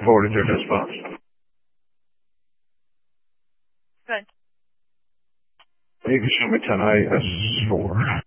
forwarded your response. Good. You can show me 10 IS4.